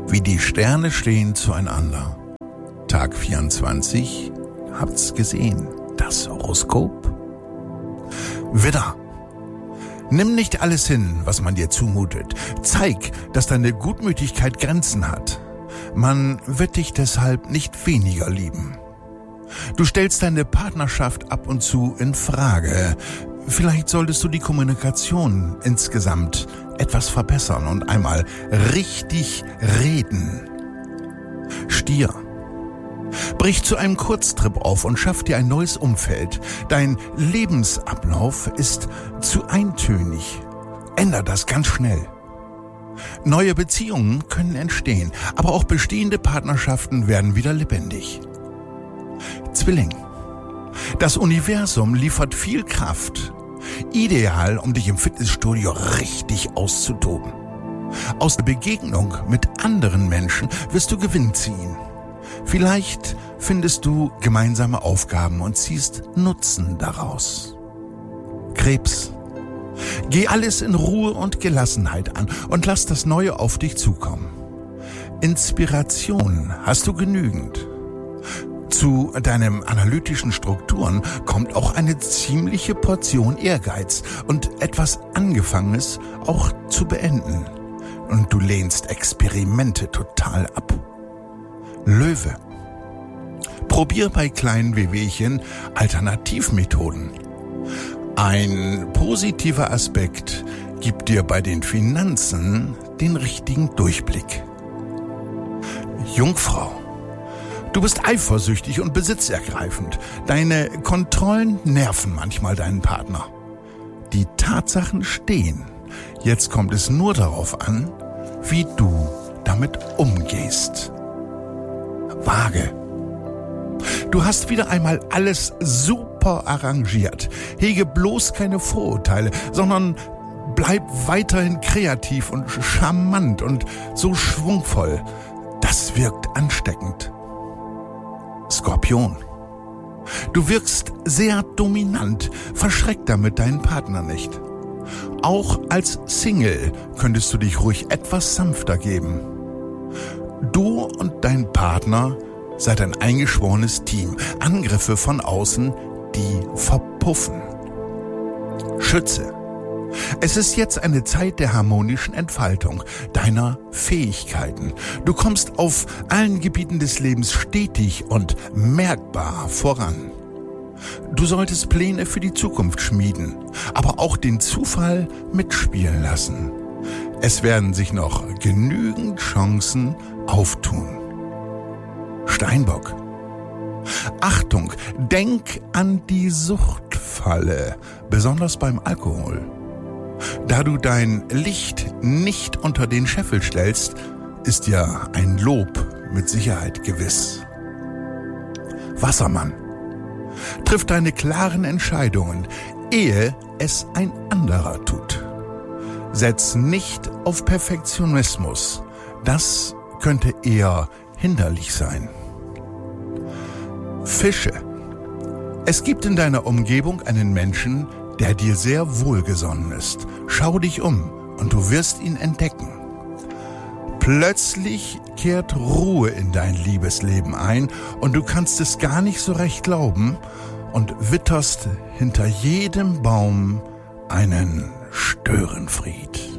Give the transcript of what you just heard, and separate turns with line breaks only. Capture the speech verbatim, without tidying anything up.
Wie die Sterne stehen zueinander. Tag vierundzwanzig, habt's gesehen, das Horoskop. Widder. Nimm nicht alles hin, was man dir zumutet. Zeig, dass deine Gutmütigkeit Grenzen hat. Man wird dich deshalb nicht weniger lieben. Du stellst deine Partnerschaft ab und zu in Frage. Vielleicht solltest du die Kommunikation insgesamt etwas verbessern und einmal richtig reden. Stier. Brich zu einem Kurztrip auf und schaff dir ein neues Umfeld. Dein Lebensablauf ist zu eintönig. Änder das ganz schnell. Neue Beziehungen können entstehen, aber auch bestehende Partnerschaften werden wieder lebendig. Zwilling. Das Universum liefert viel Kraft. Ideal, um dich im Fitnessstudio richtig auszutoben. Aus der Begegnung mit anderen Menschen wirst du Gewinn ziehen. Vielleicht findest du gemeinsame Aufgaben und ziehst Nutzen daraus. Krebs. Geh alles in Ruhe und Gelassenheit an und lass das Neue auf dich zukommen. Inspiration hast du genügend. Zu deinen analytischen Strukturen kommt auch eine ziemliche Portion Ehrgeiz und etwas Angefangenes auch zu beenden. Und du lehnst Experimente total ab. Löwe. Probier bei kleinen Wehwehchen Alternativmethoden. Ein positiver Aspekt gibt dir bei den Finanzen den richtigen Durchblick. Jungfrau. Du bist eifersüchtig und besitzergreifend. Deine Kontrollen nerven manchmal deinen Partner. Die Tatsachen stehen. Jetzt kommt es nur darauf an, wie du damit umgehst. Waage. Du hast wieder einmal alles super arrangiert. Hege bloß keine Vorurteile, sondern bleib weiterhin kreativ und charmant und so schwungvoll. Das wirkt ansteckend. Skorpion. Du wirkst sehr dominant, verschreck damit deinen Partner nicht. Auch als Single könntest du dich ruhig etwas sanfter geben. Du und dein Partner seid ein eingeschworenes Team. Angriffe von außen, die verpuffen. Schütze. Es ist jetzt eine Zeit der harmonischen Entfaltung deiner Fähigkeiten. Du kommst auf allen Gebieten des Lebens stetig und merkbar voran. Du solltest Pläne für die Zukunft schmieden, aber auch den Zufall mitspielen lassen. Es werden sich noch genügend Chancen auftun. Steinbock. Achtung, denk an die Suchtfalle, besonders beim Alkohol. Da du dein Licht nicht unter den Scheffel stellst, ist ja ein Lob mit Sicherheit gewiss. Wassermann. Triff deine klaren Entscheidungen, ehe es ein anderer tut. Setz nicht auf Perfektionismus. Das könnte eher hinderlich sein. Fische. Es gibt in deiner Umgebung einen Menschen, der dir sehr wohlgesonnen ist. Schau dich um und du wirst ihn entdecken. Plötzlich kehrt Ruhe in dein Liebesleben ein und du kannst es gar nicht so recht glauben und witterst hinter jedem Baum einen Störenfried.